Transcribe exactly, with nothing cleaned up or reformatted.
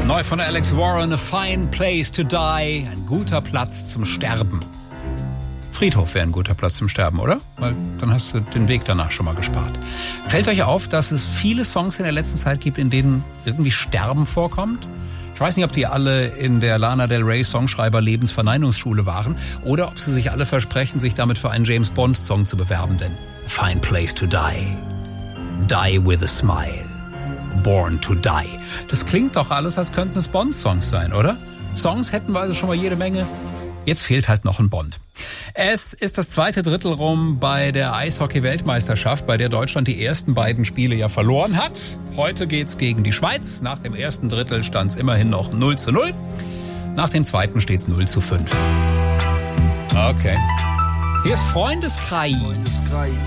Neu von Alex Warren, A Fine Place to Die. Ein guter Platz zum Sterben. Friedhof wäre ein guter Platz zum Sterben, oder? Weil dann hast du den Weg danach schon mal gespart. Fällt euch auf, dass es viele Songs in der letzten Zeit gibt, in denen irgendwie Sterben vorkommt? Ich weiß nicht, ob die alle in der Lana Del Rey Songschreiber-Lebensverneinungsschule waren oder ob sie sich alle versprechen, sich damit für einen James-Bond-Song zu bewerben. Denn A Fine Place to Die, Die with a Smile, Born to Die. Das klingt doch alles, als könnten es Bond-Songs sein, oder? Songs hätten wir also schon mal jede Menge. Jetzt fehlt halt noch ein Bond. Es ist das zweite Drittel rum bei der Eishockey-Weltmeisterschaft, bei der Deutschland die ersten beiden Spiele ja verloren hat. Heute geht's gegen die Schweiz. Nach dem ersten Drittel stand's immerhin noch null zu null. Nach dem zweiten steht's null zu fünf. Okay. Hier ist Freundeskreis.